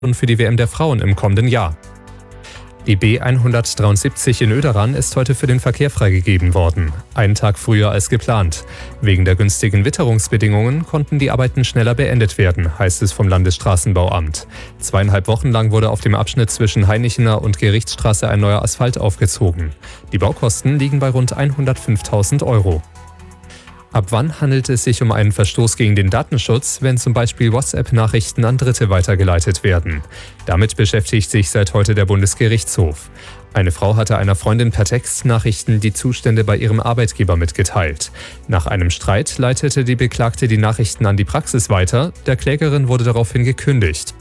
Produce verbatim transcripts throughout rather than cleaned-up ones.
für die W M der Frauen im kommenden Jahr. Die B hundertdreiundsiebzig in Oederan ist heute für den Verkehr freigegeben worden, einen Tag früher als geplant. Wegen der günstigen Witterungsbedingungen konnten die Arbeiten schneller beendet werden, heißt es vom Landesstraßenbauamt. Zweieinhalb Wochen lang wurde auf dem Abschnitt zwischen Heinichener und Gerichtsstraße ein neuer Asphalt aufgezogen. Die Baukosten liegen bei rund hundertfünftausend Euro. Ab wann handelt es sich um einen Verstoß gegen den Datenschutz, wenn zum Beispiel WhatsApp-Nachrichten an Dritte weitergeleitet werden? Damit beschäftigt sich seit heute der Bundesgerichtshof. Eine Frau hatte einer Freundin per Textnachrichten die Zustände bei ihrem Arbeitgeber mitgeteilt. Nach einem Streit leitete die Beklagte die Nachrichten an die Praxis weiter, der Klägerin wurde daraufhin gekündigt.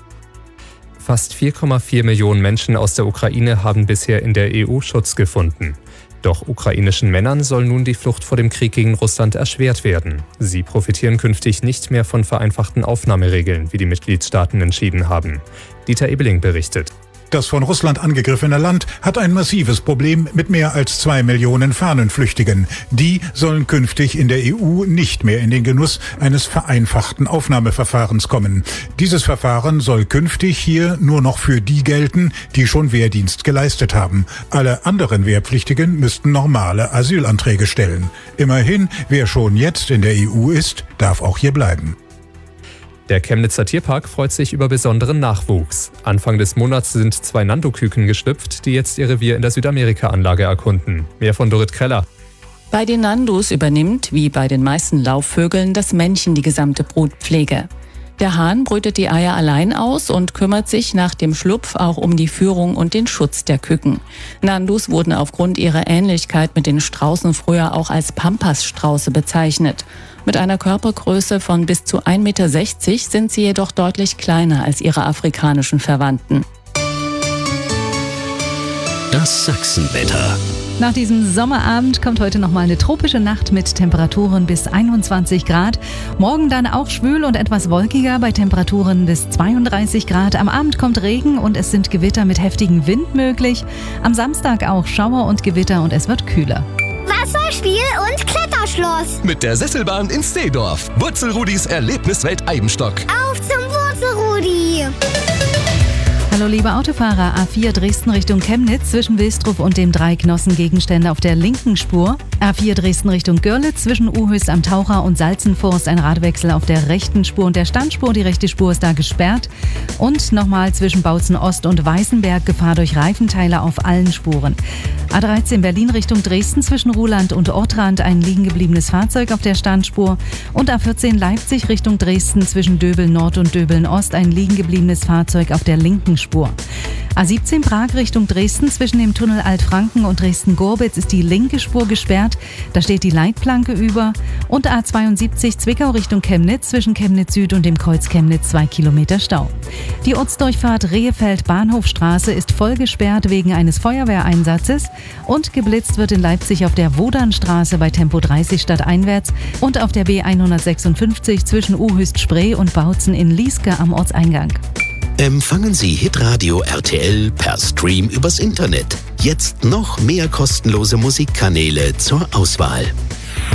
Fast vier Komma vier Millionen Menschen aus der Ukraine haben bisher in der E U Schutz gefunden. Doch ukrainischen Männern soll nun die Flucht vor dem Krieg gegen Russland erschwert werden. Sie profitieren künftig nicht mehr von vereinfachten Aufnahmeregeln, wie die Mitgliedstaaten entschieden haben. Dieter Ebeling berichtet. Das von Russland angegriffene Land hat ein massives Problem mit mehr als zwei Millionen Fahnenflüchtigen. Die sollen künftig in der E U nicht mehr in den Genuss eines vereinfachten Aufnahmeverfahrens kommen. Dieses Verfahren soll künftig hier nur noch für die gelten, die schon Wehrdienst geleistet haben. Alle anderen Wehrpflichtigen müssten normale Asylanträge stellen. Immerhin, wer schon jetzt in der E U ist, darf auch hier bleiben. Der Chemnitzer Tierpark freut sich über besonderen Nachwuchs. Anfang des Monats sind zwei Nando-Küken geschlüpft, die jetzt ihr Revier in der Südamerika-Anlage erkunden. Mehr von Dorit Kreller. Bei den Nandos übernimmt, wie bei den meisten Laufvögeln, das Männchen die gesamte Brutpflege. Der Hahn brütet die Eier allein aus und kümmert sich nach dem Schlupf auch um die Führung und den Schutz der Küken. Nandus wurden aufgrund ihrer Ähnlichkeit mit den Straußen früher auch als Pampasstrauße bezeichnet. Mit einer Körpergröße von bis zu ein Meter sechzig sind sie jedoch deutlich kleiner als ihre afrikanischen Verwandten. Das Sachsenwetter. Nach diesem Sommerabend kommt heute nochmal eine tropische Nacht mit Temperaturen bis einundzwanzig Grad. Morgen dann auch schwül und etwas wolkiger bei Temperaturen bis zweiunddreißig Grad. Am Abend kommt Regen und es sind Gewitter mit heftigem Wind möglich. Am Samstag auch Schauer und Gewitter und es wird kühler. Wasserspiel und Kletterschloss. Mit der Sesselbahn in Steedorf. Wurzelrudis Erlebniswelt Eibenstock. Auf zum Wurzelrudi. Hallo liebe Autofahrer, A vier Dresden Richtung Chemnitz zwischen Wilstrup und dem Dreieck Nossengegenstände auf der linken Spur. A vier Dresden Richtung Görlitz zwischen Uhöst am Taucher und Salzenforst ein Radwechsel auf der rechten Spur und der Standspur. Die rechte Spur ist da gesperrt. Und nochmal zwischen Bautzen Ost und Weißenberg Gefahr durch Reifenteile auf allen Spuren. A dreizehn Berlin Richtung Dresden zwischen Ruhland und Ortrand ein liegen gebliebenes Fahrzeug auf der Standspur. Und A vierzehn Leipzig Richtung Dresden zwischen Döbeln Nord und Döbeln Ost ein liegen gebliebenes Fahrzeug auf der linken Spur. A siebzehn Prag Richtung Dresden zwischen dem Tunnel Altfranken und Dresden-Gorbitz ist die linke Spur gesperrt. Da steht die Leitplanke über. Und A zweiundsiebzig Zwickau Richtung Chemnitz zwischen Chemnitz Süd und dem Kreuz Chemnitz zwei Kilometer Stau. Die Ortsdurchfahrt Rehefeld-Bahnhofstraße ist voll gesperrt wegen eines Feuerwehreinsatzes. Und geblitzt wird in Leipzig auf der Wodanstraße bei Tempo dreißig stadteinwärts und auf der B hundertsechsundfünfzig zwischen Uhöst-Spree und Bautzen in Lieske am Ortseingang. Empfangen Sie Hitradio R T L per Stream übers Internet. Jetzt noch mehr kostenlose Musikkanäle zur Auswahl.